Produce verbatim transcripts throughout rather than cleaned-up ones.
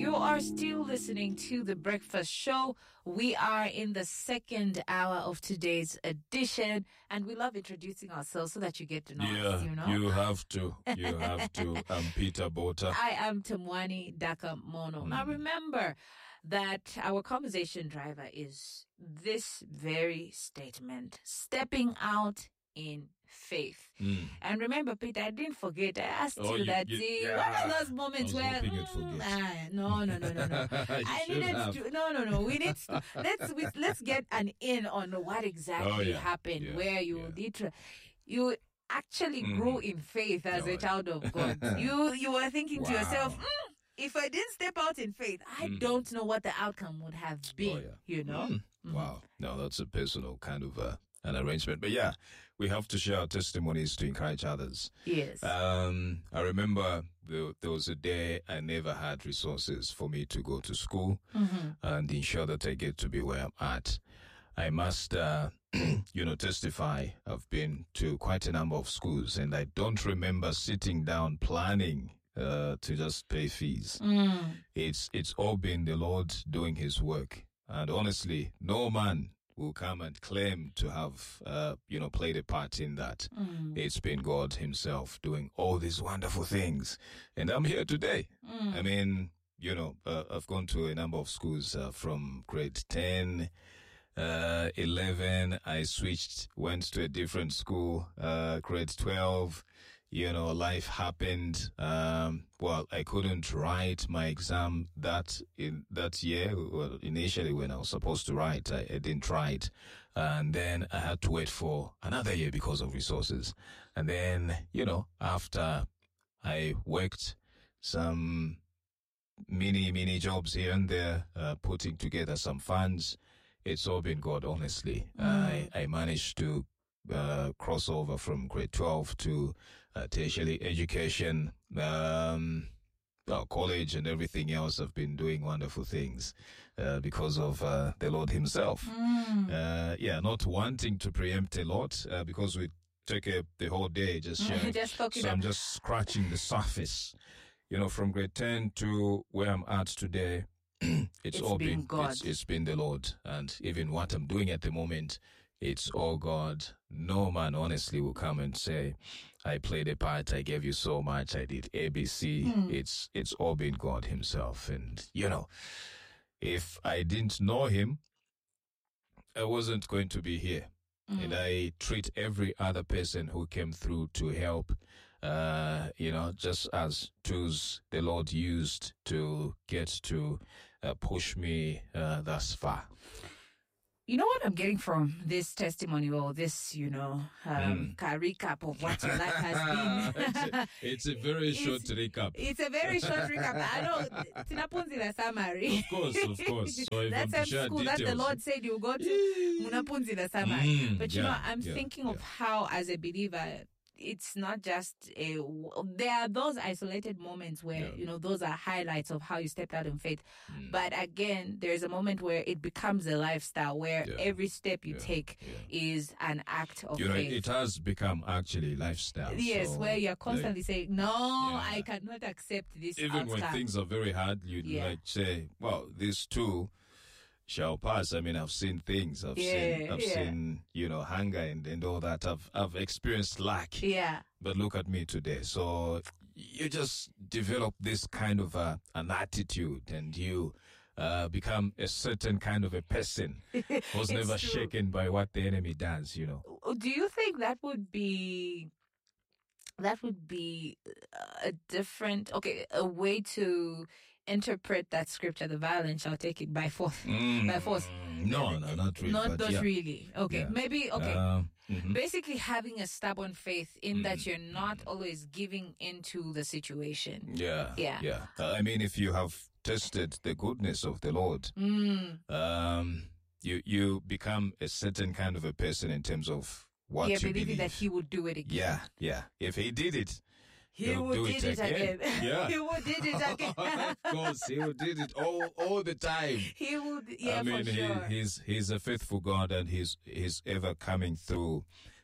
You are still listening to The Breakfast Show. We are in the second hour of today's edition, and we love introducing ourselves so that you get to know yeah, us, you know? you have to. You have to. I'm Peter Bota. I am Temwani Daka Mono. Mm. Now remember that our conversation driver is this very statement, stepping out in faith. Mm. And remember, Peter, I didn't forget. I asked oh, you, you that. You, See, yeah. one of those moments where mm, ah, no, no, no, no, no. I needed have. to. No, no, no. We need to, let's we, let's get an in on what exactly oh, yeah. happened, yeah. where you yeah. did try, you actually mm. grew in faith as oh, a child of God. you you were thinking wow. to yourself, mm, if I didn't step out in faith, I mm. don't know what the outcome would have been. Oh, yeah. You know. Mm. Mm. Wow. No, that's a personal kind of. Uh, An arrangement. But yeah, we have to share our testimonies to encourage others. Yes. Um, I remember there, there was a day I never had resources for me to go to school mm-hmm. and ensure that I get to be where I'm at. I must, uh, you know, testify. I've been to quite a number of schools and I don't remember sitting down planning uh, to just pay fees. Mm. It's, it's all been the Lord doing his work. And honestly, no man will come and claim to have, uh, you know, played a part in that. Mm. It's been God himself doing all these wonderful things. And I'm here today. Mm. I mean, you know, uh, I've gone to a number of schools uh, from grade ten, uh, eleven. I switched, went to a different school, uh, grade twelve. You know, life happened. Um, well, I couldn't write my exam that in that year. Well, initially when I was supposed to write, I, I didn't write. And then I had to wait for another year because of resources. And then, you know, after I worked some mini, mini jobs here and there, uh, putting together some funds, it's all been God, honestly. Mm. I, I managed to Uh, crossover from grade twelve to uh, tertiary education, um, well, college and everything else. I've been doing wonderful things uh, because of uh, the Lord himself. Mm. Uh, yeah, not wanting to preempt a lot uh, because we take a, the whole day just sharing. just so I'm just scratching the surface. You know, from grade ten to where I'm at today, it's, it's all been, been God. It's, it's been the Lord. And even what I'm doing at the moment, it's all God. No man honestly will come and say, I played a part, I gave you so much, I did A B C. Mm. It's it's all been God himself. And, you know, if I didn't know him, I wasn't going to be here. Mm. And I treat every other person who came through to help, uh, you know, just as tools the Lord used to get to uh, push me uh, thus far. You know what I'm getting from this testimony or this, you know, um, mm. recap of what your life has been? it's, a, it's a very short it's, recap. It's a very short recap. I know. Tinapunzi la summary. Of course, of course. So that's that school details. that the Lord said you go to. Munapunzi la summary. Mm, but you yeah, know, I'm yeah, thinking yeah. of how, as a believer, it's not just a, there are those isolated moments where, yeah. you know, those are highlights of how you stepped out in faith. Mm. But again, there's a moment where it becomes a lifestyle where yeah. every step you yeah. take yeah. is an act of you know, faith. It has become actually lifestyle. Yes, so where you're constantly like, saying, no, yeah. I cannot accept this Even outcome. when things are very hard, you'd yeah. like say, well, these two shall pass. I mean, I've seen things. I've yeah, seen, I've yeah. seen, you know, hunger and, and all that. I've, I've experienced lack. Yeah. But look at me today. So you just develop this kind of uh, an attitude, and you uh, become a certain kind of a person who's never true. shaken by what the enemy does. You know. Do you think that would be? That would be a different, okay, a way to interpret that scripture, the violent shall take it by force. Mm, by force. No, no, not really. Not, not yeah. really. Okay, yeah. maybe, okay. Uh, mm-hmm. Basically having a stubborn faith in mm-hmm. that you're not mm-hmm. always giving into the situation. Yeah, yeah. yeah. Uh, I mean, if you have tested the goodness of the Lord, mm. um, you, you become a certain kind of a person in terms of what yeah, you believing believe. that he would do it again. Yeah, yeah. If he did it, he would do it, it again. again. Yeah, he would did it again. Of course, he would did it all all the time. He would. Yeah, I mean, for sure. he, he's he's a faithful God, and he's he's ever coming through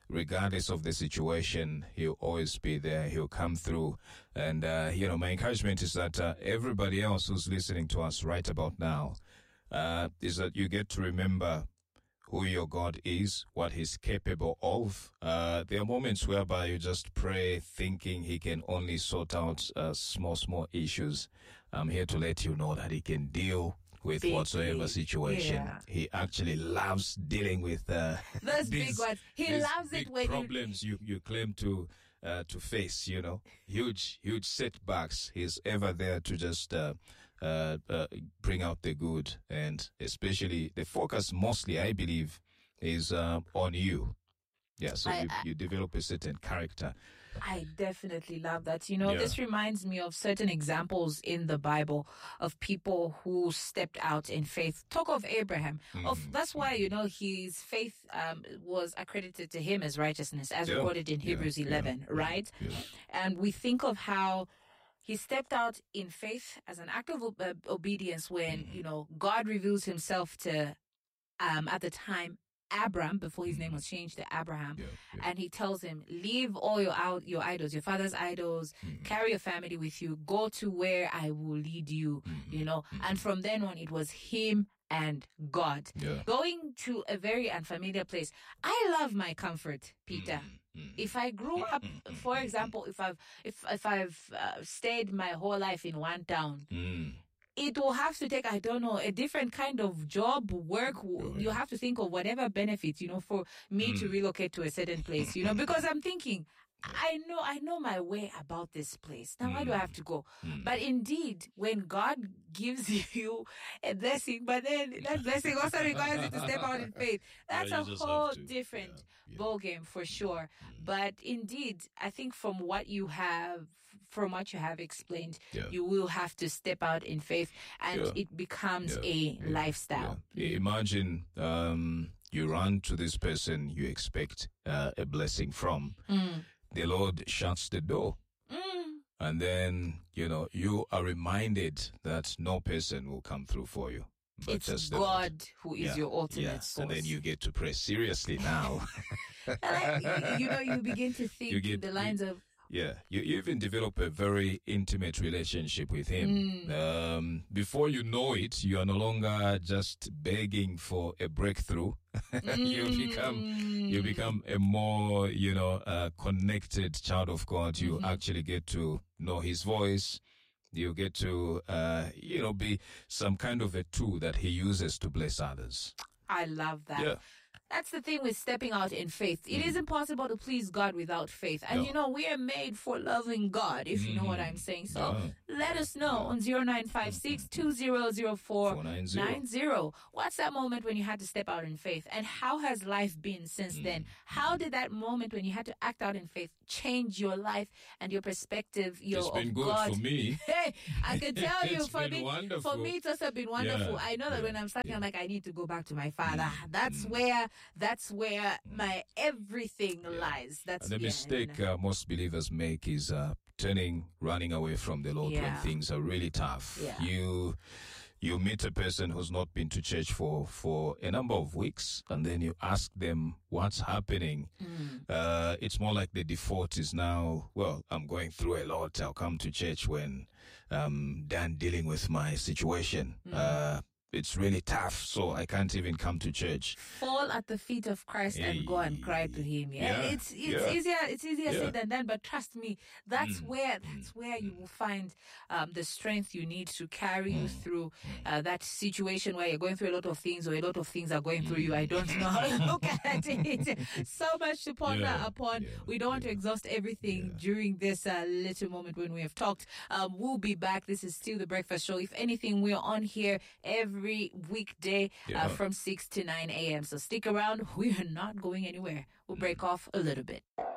regardless of the situation, he'll always be there. He'll come through. And, uh, you know, my encouragement is that uh, everybody else who's listening to us right about now, uh, is that you get to remember who your God is, what he's capable of. Uh, there are moments whereby you just pray thinking he can only sort out uh, small, small issues. I'm here to let you know that he can deal with big, whatsoever situation. Yeah. He actually loves dealing with uh, those these, big ones. He these loves big it when problems you, you claim to uh, to face, you know, huge, huge setbacks. He's ever there to just uh, uh, uh, bring out the good, and especially the focus mostly, I believe, is uh, on you. Yeah, so I, you, I, you develop a certain character. I definitely love that. You know, Yeah. this reminds me of certain examples in the Bible of people who stepped out in faith. Talk of Abraham. Mm. Of That's why, you know, his faith um, was accredited to him as righteousness, as Yeah. recorded in Yeah. Hebrews eleven, Yeah. right? Yeah. And we think of how he stepped out in faith as an act of uh, obedience when, Mm. you know, God reveals himself to, um, at the time, Abram, before his name was changed to Abraham. Yeah. Yeah. And he tells him, leave all your out your idols, your father's idols, Mm. carry your family with you, go to where I will lead you, Mhm. you know. Mhm. And from then on, it was him and God. Yeah. Going to a very unfamiliar place. I love my comfort, Peter. Mm. Mm. If I grew up, for example, if I've if if I've uh, stayed my whole life in one town, Mm. it will have to take, I don't know, a different kind of job, work. Oh, You yeah. have to think of whatever benefits, you know, for me to Mm. relocate to a certain place, you know, because I'm thinking, I know, I know my way about this place. Now, why do I have to go? Mm. But indeed, when God gives you a blessing, but then that blessing also requires you to step out in faith, that's Yeah, a you just have whole to. different Yeah. Yeah. ballgame for sure. Mm. But indeed, I think from what you have, from what you have explained, Yeah. you will have to step out in faith, and Yeah. it becomes Yeah. a Yeah. lifestyle. Yeah. Imagine um, you run to this person you expect uh, a blessing from. Mm. The Lord shuts the door. Mm. And then, you know, you are reminded that no person will come through for you. But It's just the Lord. God who is Yeah, your ultimate Yeah. source. And then you get to pray seriously now. And I- you know, you begin to think You get- the lines of, Yeah, you, you even develop a very intimate relationship with him. Mm. Um, before you know it, you are no longer just begging for a breakthrough. you become you Mm. become a more, you know, uh, connected child of God. You Mhm. actually get to know his voice. You get to, uh, you know, be some kind of a tool that he uses to bless others. I love that. Yeah. That's the thing with stepping out in faith. It Mm. is impossible to please God without faith. And No. you know, we are made for loving God, if you know what I'm saying. So Yeah. let us know on zero nine five six, two zero zero four four nine zero. nine zero. What's that moment when you had to step out in faith? And how has life been since Mm. then? How did that moment when you had to act out in faith change your life and your perspective, your It's been of good God? for me. Hey, I can tell you, It's for been me, wonderful. for me, it's also been wonderful. Yeah, I know that yeah, when I'm starting, I'm yeah. like, I need to go back to my Father. Mm, That's mm. where, that's where my everything Yeah. lies. That's And the yeah, mistake you know. uh, most believers make is uh, turning, running away from the Lord when Yeah. things are really tough. Yeah. You you meet a person who's not been to church for, for a number of weeks, and then you ask them what's happening. Mm. Uh, it's more like the default is now, well, I'm going through a lot. I'll come to church when I'm done dealing with my situation. Mm. Uh, it's really tough, so I can't even come to church. Fall at the feet of Christ and go and cry to Him. Yeah, Yeah, it's it's yeah. easier. It's easier Yeah. said than done. But trust me, that's Mm, where that's where you will find um, the strength you need to carry you Mm. through uh, that situation where you're going through a lot of things, or a lot of things are going through you. I don't know how to look at it. So much to ponder Yeah, upon. yeah, We don't want to yeah. exhaust everything Yeah. during this uh, little moment when we have talked. Um, we'll be back. This is still the Breakfast Show. If anything, we're on here every weekday Yeah. uh, from six to nine a.m. So stick around. We are not going anywhere. We'll break off a little bit.